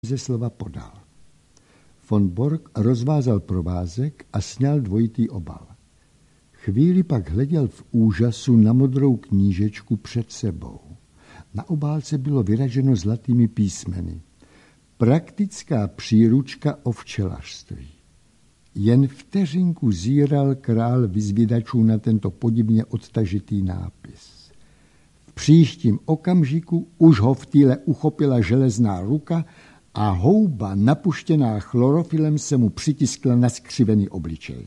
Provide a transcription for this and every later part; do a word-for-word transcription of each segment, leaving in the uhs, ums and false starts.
ze slova podal. Von Borg rozvázal provázek a sňal dvojitý obal. Chvíli pak hleděl v úžasu na modrou knížečku před sebou. Na obálce bylo vyraženo zlatými písmeny. Praktická příručka o včelařství. Jen vteřinku zíral král vyzvědačů na tento podivně odtažitý nápis. V příštím okamžiku už ho v týle uchopila železná ruka a houba napuštěná chlorofilem se mu přitiskla na skřivený obličej.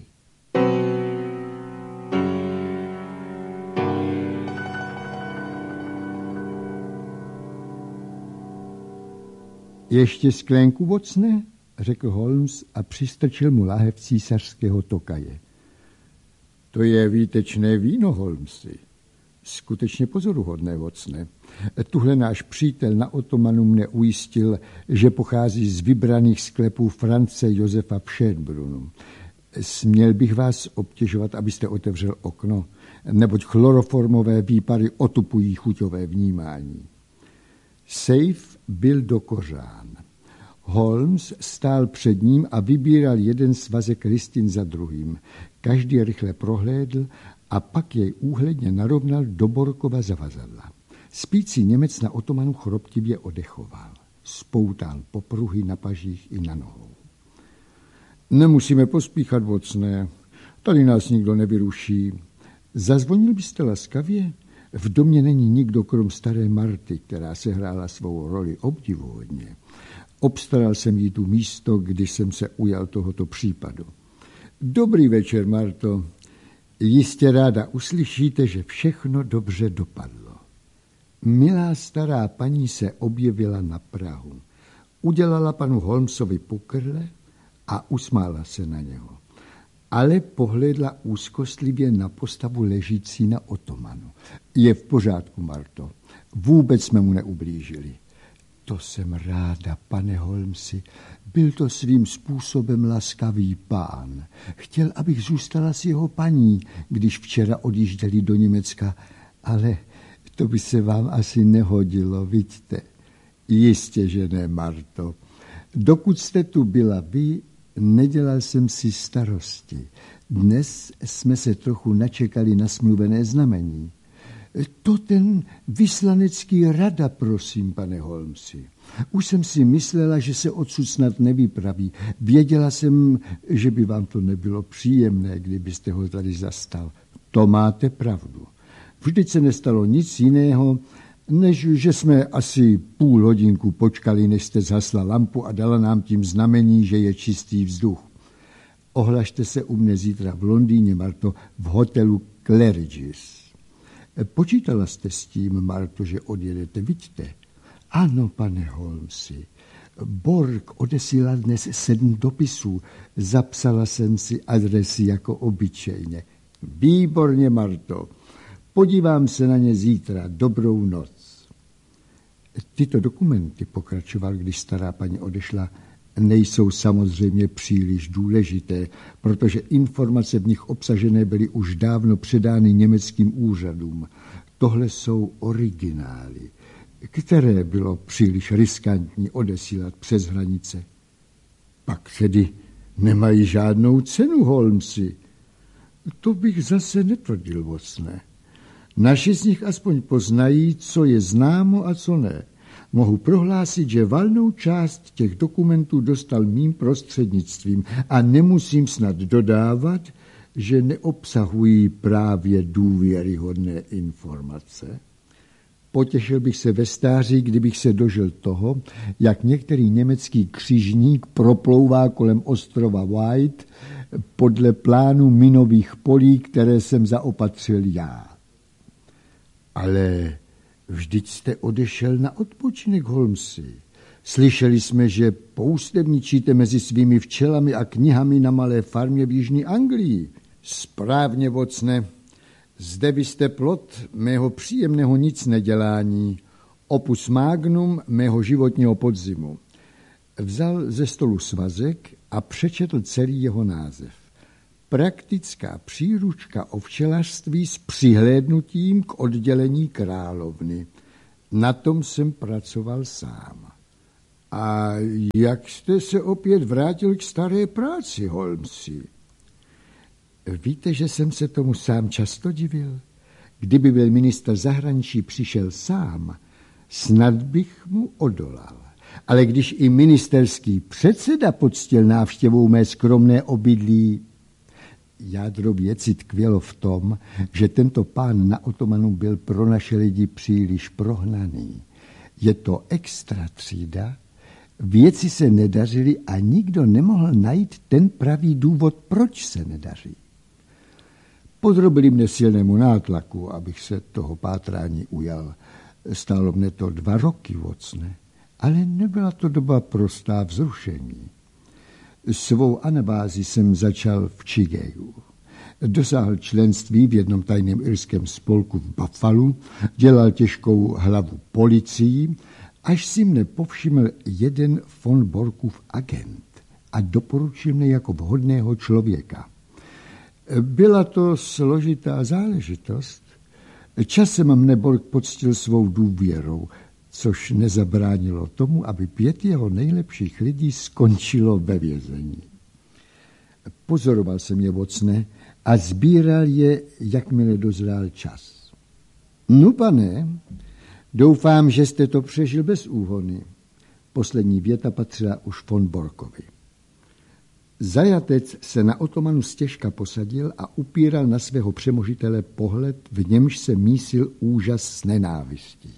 Ještě sklénku, Watson, řekl Holmes a přistrčil mu láhev císařského tokaje. To je výtečné víno, Holmesy. Skutečně pozoruhodné, Watson. Tuhle náš přítel na Ottomanu mne ujistil, že pochází z vybraných sklepů France Josefa v Schönbrunnu. Směl bych vás obtěžovat, abyste otevřel okno, neboť chloroformové výpary otupují chuťové vnímání. Sejf byl dokořán. Holmes stál před ním a vybíral jeden svazek listin za druhým. Každý rychle prohlédl a pak jej úhledně narovnal do Borkova zavazadla. Spící Němec na Ottomanu chroptivě odechoval. Spoutal popruhy na pažích i na nohou. Nemusíme pospíchat, Watsone. Tady nás nikdo nevyruší. Zazvonil byste laskavě? V domě není nikdo krom staré Marty, která se hrála svou roli obdivuhodně. Obstaral jsem jí tu místo, když jsem se ujal tohoto případu. Dobrý večer, Marto. Jistě ráda uslyšíte, že všechno dobře dopadlo. Milá stará paní se objevila na prahu. Udělala panu Holmesovi pokrle a usmála se na něho. Ale pohlédla úzkostlivě na postavu ležící na Ottomanu. Je v pořádku, Marto. Vůbec jsme mu neublížili. To jsem ráda, pane Holmesi. Byl to svým způsobem laskavý pán. Chtěl, abych zůstala s jeho paní, když včera odjížděli do Německa, ale to by se vám asi nehodilo, vidíte. Jistě, že ne, Marto. Dokud jste tu byla vy, nedělal jsem si starosti. Dnes jsme se trochu načekali na smluvené znamení. To ten vyslanecký rada, prosím, pane Holmesi. Už jsem si myslela, že se odsud snad nevypraví. Věděla jsem, že by vám to nebylo příjemné, kdybyste ho tady zastal. To máte pravdu. Vždyť se nestalo nic jiného, než že jsme asi půl hodinku počkali, než jste zhasla lampu a dala nám tím znamení, že je čistý vzduch. Ohlašte se u mne zítra v Londýně, Marto, v hotelu Claridge's. Počítala jste s tím, Marto, že odjedete, vidíte? Ano, pane Holmesi. Borg odesílal dnes sedm dopisů. Zapsala jsem si adresy jako obyčejně. Výborně, Marto. Podívám se na ně zítra. Dobrou noc. Tyto dokumenty, pokračoval, když stará paní odešla, nejsou samozřejmě příliš důležité, protože informace v nich obsažené byly už dávno předány německým úřadům. Tohle jsou originály, které bylo příliš riskantní odesílat přes hranice. Pak tedy nemají žádnou cenu, Holmesi. To bych zase netvrdil, Watsone. Naši z nich aspoň poznají, co je známo a co ne. Mohu prohlásit, že valnou část těch dokumentů dostal mým prostřednictvím a nemusím snad dodávat, že neobsahují právě důvěryhodné informace. Potěšil bych se ve stáří, kdybych se dožil toho, jak některý německý křižník proplouvá kolem ostrova White podle plánu minových polí, které jsem zaopatřil já. Ale vždyť jste odešel na odpočinek, Holmesi. Slyšeli jsme, že poustevničíte mezi svými včelami a knihami na malé farmě v jižní Anglii. Správně, Watsone. Zde vy jste plod mého příjemného nicnedělání, opus magnum mého životního podzimu. Vzal ze stolu svazek a přečetl celý jeho název. Praktická příručka o včelařství s přihlédnutím k oddělení královny. Na tom jsem pracoval sám. A jak jste se opět vrátil k staré práci, Holmesi? Víte, že jsem se tomu sám často divil? Kdyby byl ministr zahraničí přišel sám, snad bych mu odolal. Ale když i ministerský předseda poctil návštěvou mé skromné obydlí, jádro věci tkvělo v tom, že tento pán na Otomanu byl pro naše lidi příliš prohnaný. Je to extra třída, věci se nedařily a nikdo nemohl najít ten pravý důvod, proč se nedaří. Podrobili mne silnému nátlaku, abych se toho pátrání ujal. Stálo mne to dva roky, vocne, ale nebyla to doba prostá vzrušení. Svou anabázi jsem začal v Chigeju. Dosáhl členství v jednom tajném irském spolku v Buffalu, dělal těžkou hlavu policii, až si mne povšiml jeden von Borkův agent a doporučil mne jako vhodného člověka. Byla to složitá záležitost. Časem mne Bork poctil svou důvěrou, což nezabránilo tomu, aby pět jeho nejlepších lidí skončilo ve vězení. Pozoroval jsem je, vocne, a sbíral je, jakmile dozrál čas. No, pane, doufám, že jste to přežil bez úhony. Poslední věta patřila už von Borkovi. Zajatec se na Otomanu stěžka posadil a upíral na svého přemožitele pohled, v němž se mísil úžas s nenávistí.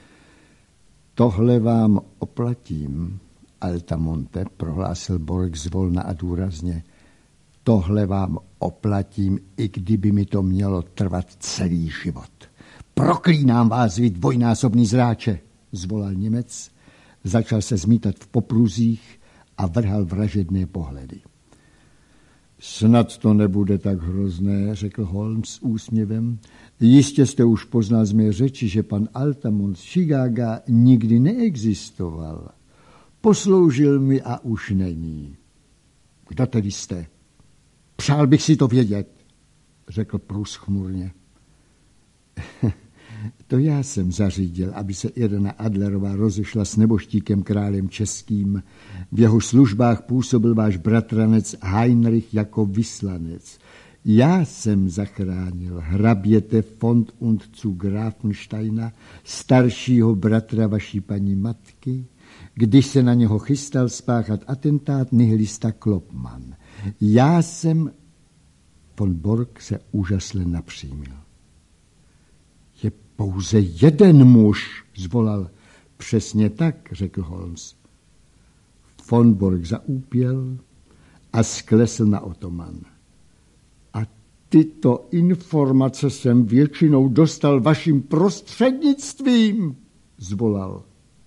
Tohle vám oplatím, Altamonte, prohlásil Bork zvolna a důrazně. Tohle vám oplatím, i kdyby mi to mělo trvat celý život. Proklínám vás, vy dvojnásobný zráče, zvolal Němec, začal se zmítat v popruzích a vrhal vražedné pohledy. Snad to nebude tak hrozné, řekl Holmes s úsměvem. Jistě jste už poznal z mé řeči, že pan Altamont z Chicaga nikdy neexistoval. Posloužil mi a už není. Kdo tedy jste? Přál bych si to vědět, řekl Prus chmurně. To já jsem zařídil, aby se Irena Adlerová rozešla s neboštíkem králem českým. V jeho službách působil váš bratranec Heinrich jako vyslanec. Já jsem zachránil hraběte Font und zu Grafensteina, staršího bratra vaší paní matky, když se na něho chystal spáchat atentát nihilista Klopman. Já jsem... Von Bork se úžasle napřímil. Je pouze jeden muž, zvolal. Přesně tak, řekl Holmes. Von Bork zaúpěl a sklesl na otoman. A tyto informace jsem většinou dostal vaším prostřednictvím, zvolal.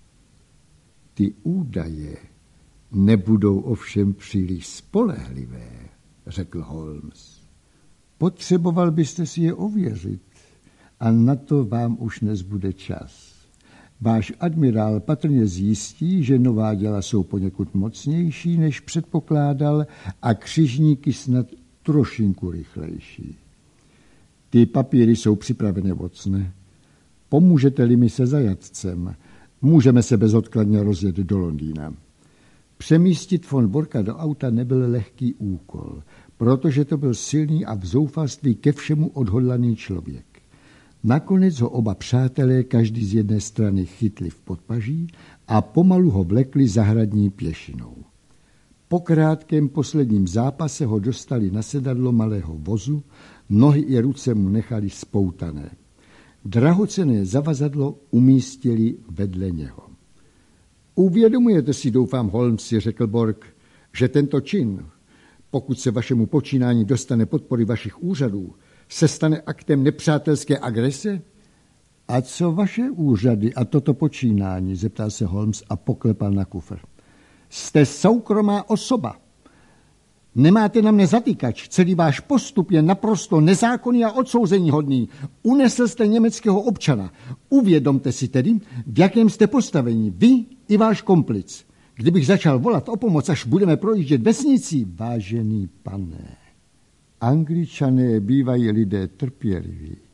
Ty údaje nebudou ovšem příliš spolehlivé, řekl Holmes. Potřeboval byste si je ověřit a na to vám už nezbude čas. Váš admirál patrně zjistí, že nová děla jsou poněkud mocnější, než předpokládal, a křižníky snad trošinku rychlejší. Ty papíry jsou připravené, vocne. Pomůžete-li mi se zajatcem, můžeme se bezodkladně rozjet do Londýna. Přemístit von Borka do auta nebyl lehký úkol, protože to byl silný a v zoufalství ke všemu odhodlaný člověk. Nakonec ho oba přátelé každý z jedné strany chytli v podpaží a pomalu ho vlekli zahradní pěšinou. Po krátkém posledním zápase ho dostali na sedadlo malého vozu, nohy i ruce mu nechali spoutané. Drahocenné zavazadlo umístili vedle něho. Uvědomujete si, doufám, Holmesi, řekl Bork, že tento čin, pokud se vašemu počínání dostane podpory vašich úřadů, se stane aktem nepřátelské agrese? A co vaše úřady a toto počínání, zeptal se Holmes a poklepal na kufr. Jste soukromá osoba. Nemáte na mne zatýkač. Celý váš postup je naprosto nezákonný a odsouzeníhodný. Unesl jste německého občana. Uvědomte si tedy, v jakém jste postavení, vy i váš komplic. Kdybych začal volat o pomoc, až budeme projíždět vesnicí, vážený pane, Angličané bývají lidé trpěliví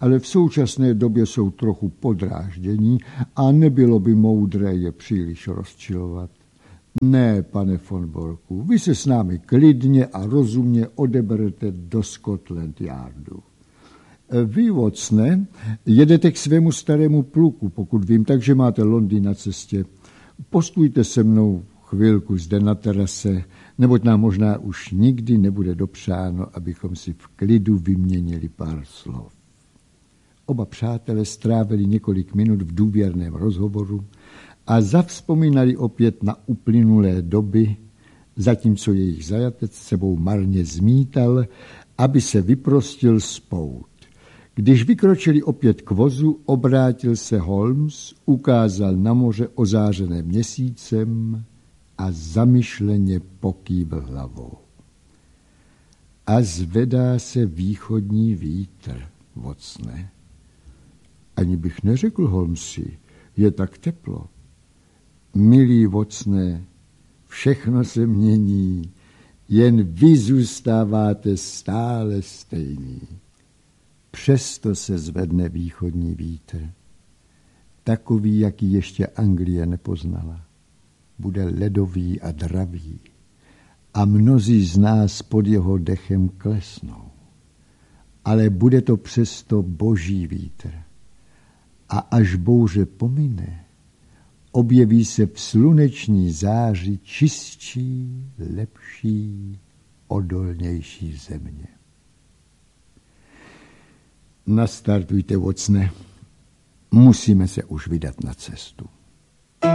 ale v současné době jsou trochu podráždění a nebylo by moudré je příliš rozčilovat. Ne, pane von Borku, vy se s námi klidně a rozumně odeberete do Scotland Yardu. Vy, Watsone, jedete k svému starému pluku, pokud vím, takže máte Londýn na cestě. Postůjte se mnou chvilku zde na terase, neboť nám možná už nikdy nebude dopřáno, abychom si v klidu vyměnili pár slov. Oba přátelé strávili několik minut v důvěrném rozhovoru a zavzpomínali opět na uplynulé doby, zatímco jejich zajatec sebou marně zmítal, aby se vyprostil z pout. Když vykročili opět k vozu, obrátil se Holmes, ukázal na moře ozářené měsícem a zamyšleně pokývl hlavou. A zvedá se východní vítr, Watsone. Ani bych neřekl, Holmesi, je tak teplo. Milý Watsone, všechno se mění, jen vy zůstáváte stále stejný. Přesto se zvedne východní vítr, takový, jaký ještě Anglie nepoznala. Bude ledový a dravý a mnozí z nás pod jeho dechem klesnou. Ale bude to přesto boží vítr. A až bouře pomine, objeví se v sluneční záři čistší, lepší, odolnější země. Nastartujte, Watsone. Musíme se už vydat na cestu.